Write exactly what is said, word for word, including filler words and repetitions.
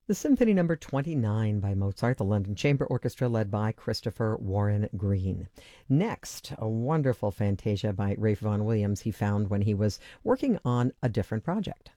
The Symphony Number twenty-nine by Mozart, the London Chamber Orchestra led by Christopher Warren Green. Next, a wonderful fantasia by Ralph Vaughan Williams he found when he was working on a different project.